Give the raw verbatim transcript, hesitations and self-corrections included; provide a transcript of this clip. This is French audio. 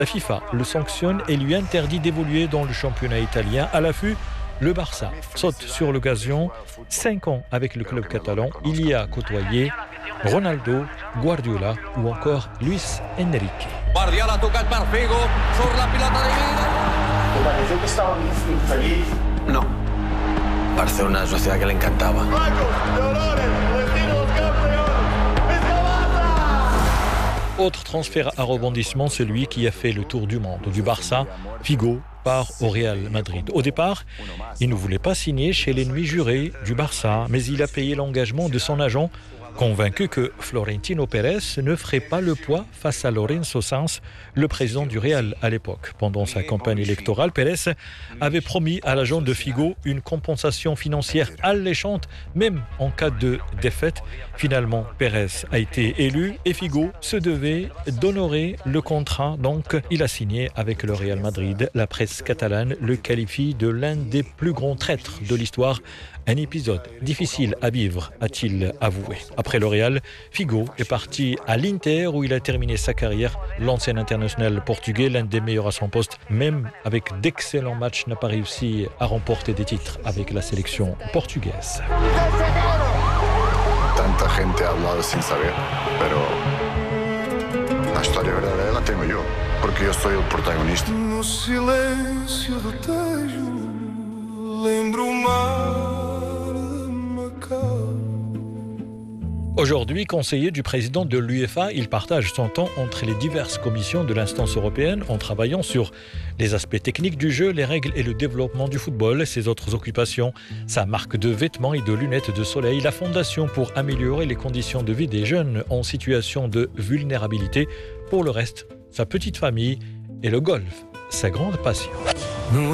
La FIFA le sanctionne et lui interdit d'évoluer dans le championnat italien. À l'affût, le Barça saute sur l'occasion. Cinq ans avec le club catalan, il y a côtoyé Ronaldo, Guardiola ou encore Luis Enrique. Guardiola tocat per Figo, surt la pilota dividida. ¿Te pareció que estaba infeliz? No. Barcelona es una ciudad que le encantaba. Autre transfert à rebondissement, celui qui a fait le tour du monde. Du Barça, Figo part au Real Madrid. Au départ, il ne voulait pas signer chez l'ennemi juré du Barça, mais il a payé l'engagement de son agent, convaincu que Florentino Pérez ne ferait pas le poids face à Lorenzo Sanz, le président du Real à l'époque. Pendant sa campagne électorale, Pérez avait promis à l'agent de Figo une compensation financière alléchante, même en cas de défaite. Finalement, Pérez a été élu et Figo se devait d'honorer le contrat. Donc, il a signé avec le Real Madrid. La presse catalane le qualifie de l'un des plus grands traîtres de l'histoire. Un épisode difficile à vivre, a-t-il avoué. Après le Real, Figo est parti à l'Inter où il a terminé sa carrière. L'ancien international portugais, l'un des meilleurs à son poste, même avec d'excellents matchs, n'a pas réussi à remporter des titres avec la sélection portugaise. Tanta gente ha hablado sin saber, pero la historia verdadera la tengo yo, porque yo soy el protagonista. No silêncio do tejo, lembro o mar de Macau. Aujourd'hui, conseiller du président de l'UEFA, il partage son temps entre les diverses commissions de l'instance européenne en travaillant sur les aspects techniques du jeu, les règles et le développement du football. Ses autres occupations, sa marque de vêtements et de lunettes de soleil, la fondation pour améliorer les conditions de vie des jeunes en situation de vulnérabilité. Pour le reste, sa petite famille et le golf, sa grande passion.